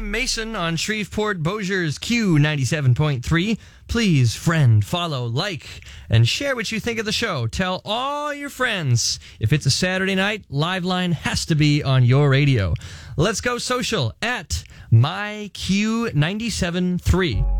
I'm Mason on Shreveport Bossier's Q97.3. Please friend, follow, like, and share what you think of the show. Tell all your friends. If it's a Saturday night, Liveline has to be on your radio. Let's go social at MyQ973.